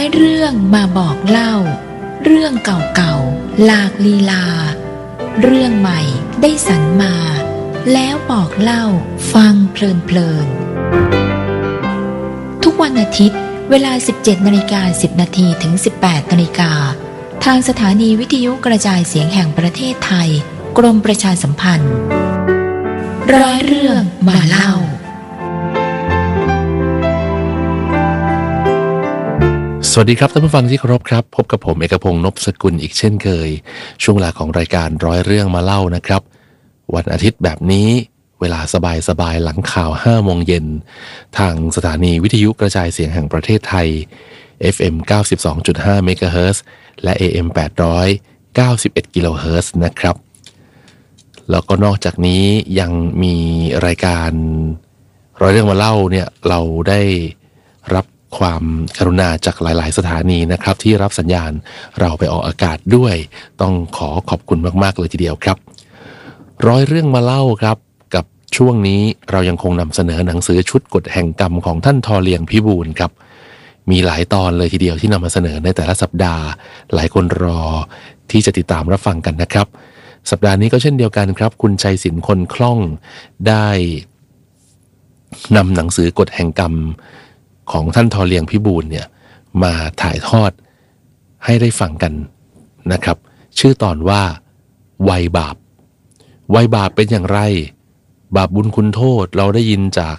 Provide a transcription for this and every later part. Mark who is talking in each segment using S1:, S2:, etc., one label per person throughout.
S1: เรื่องมาบอกเล่าเรื่องเก่าๆหลากลีลาเรื่องใหม่ได้สรรมาแล้วบอกเล่าฟังเพลินๆทุกวันอาทิตย์เวลา 17:10 นาทีถึง 18:00 นทางสถานีวิทยุกระจายเสียงแห่งประเทศไทยกรมประชาสัมพันธ์ร้อยเรื่องมาเล่า
S2: สวัสดีครับท่านผู้ฟังที่เคารพครับพบกับผมเอกพงษ์นพสกุลอีกเช่นเคยช่วงเวลาของรายการร้อยเรื่องมาเล่านะครับวันอาทิตย์แบบนี้เวลาสบายๆหลังข่าว 5 โมงเย็นทางสถานีวิทยุกระจายเสียงแห่งประเทศไทย FM 92.5 เมกะเฮิรตซ์และ AM 891 กิโลเฮิรตซ์นะครับแล้วก็นอกจากนี้ยังมีรายการร้อยเรื่องมาเล่าเนี่ยเราได้รับความกรุณาจากหลายๆสถานีนะครับที่รับสัญญาณเราไปออกอากาศด้วยต้องขอขอบคุณมากๆเลยทีเดียวครับร้อยเรื่องมาเล่าครับกับช่วงนี้เรายังคงนำเสนอหนังสือชุดกฎแห่งกรรมของท่านทอเลียงพิบูลครับมีหลายตอนเลยทีเดียวที่นำมาเสนอในแต่ละสัปดาห์หลายคนรอที่จะติดตามรับฟังกันนะครับสัปดาห์นี้ก็เช่นเดียวกันครับคุณชัยศิลป์คนคล่องได้นำหนังสือกฎแห่งกรรมของท่านทอเลียงพิบูลเนี่ยมาถ่ายทอดให้ได้ฟังกันนะครับชื่อตอนว่าวัยบาปวัยบาปเป็นอย่างไรบาปบุญคุณโทษเราได้ยินจาก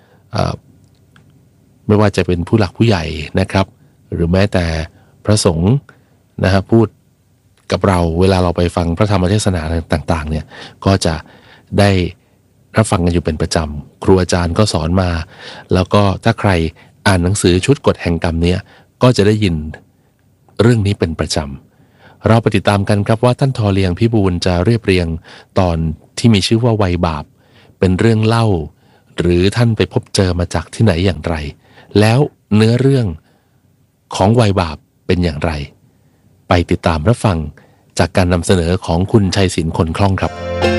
S2: ไม่ว่าจะเป็นผู้หลักผู้ใหญ่นะครับหรือแม้แต่พระสงฆ์นะครับพูดกับเราเวลาเราไปฟังพระธรรมเทศนาต่างๆเนี่ยก็จะได้รับฟังกันอยู่เป็นประจำครูอาจารย์ก็สอนมาแล้วก็ถ้าใครอ่านหนังสือชุดกฎแห่งกรรมเนี่ยก็จะได้ยินเรื่องนี้เป็นประจำเราไปติดตามกันครับว่าท่านทอเลียงพิบูลจะเรียบเรียงตอนที่มีชื่อว่าวัยบาปเป็นเรื่องเล่าหรือท่านไปพบเจอมาจากที่ไหนอย่างไรแล้วเนื้อเรื่องของวัยบาปเป็นอย่างไรไปติดตามรับฟังจากการนำเสนอของคุณชัยศิลป์คนคล่องครับ